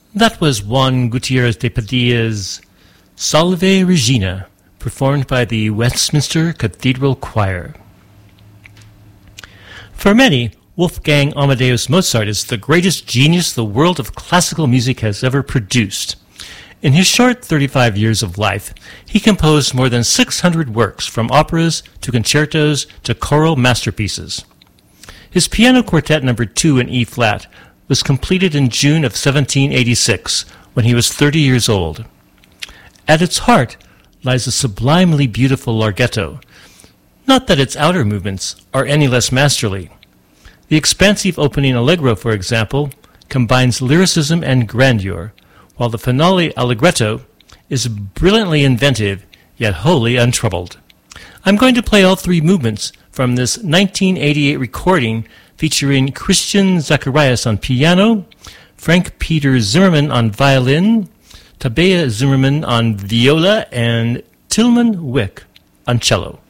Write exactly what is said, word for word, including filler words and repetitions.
That was Juan Gutierrez de Padilla's Salve Regina, performed by the Westminster Cathedral Choir. For many, Wolfgang Amadeus Mozart is the greatest genius the world of classical music has ever produced. In his short thirty-five years of life, he composed more than six hundred works, from operas to concertos to choral masterpieces. His Piano Quartet number two in E-flat was completed in June of seventeen eighty-six, when he was thirty years old. At its heart lies a sublimely beautiful larghetto. Not that its outer movements are any less masterly. The expansive opening allegro, for example, combines lyricism and grandeur, while the finale allegretto is brilliantly inventive, yet wholly untroubled. I'm going to play all three movements from this nineteen eighty-eight recording featuring Christian Zacharias on piano, Frank Peter Zimmermann on violin, Tabea Zimmermann on viola, and Tilman Wick on cello.